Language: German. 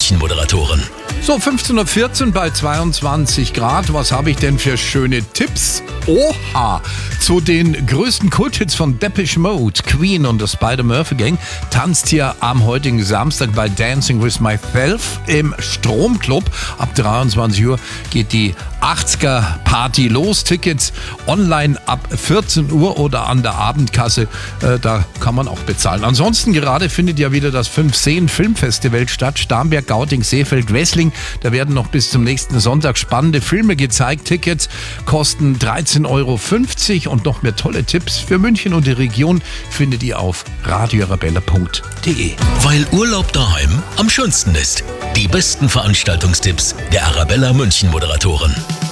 München-Moderatoren. So, 15.14 Uhr bei 22 Grad. Was habe ich denn für schöne Tipps? Oha! Zu den größten Kulthits von Depeche Mode, Queen und der Spider-Murphy-Gang tanzt hier am heutigen Samstag bei Dancing with Myself im Stromclub. Ab 23 Uhr geht die 80er-Party los. Tickets online ab 14 Uhr oder an der Abendkasse. Da kann man auch bezahlen. Ansonsten gerade findet ja wieder das 5-Seen Filmfestival statt. Starnberg, Gauting, Seefeld, Wessling. Da werden noch bis zum nächsten Sonntag spannende Filme gezeigt. Tickets kosten 13,50 Euro und noch mehr tolle Tipps für München und die Region findet ihr auf radioarabella.de. Weil Urlaub daheim am schönsten ist. Die besten Veranstaltungstipps der Arabella München-Moderatoren.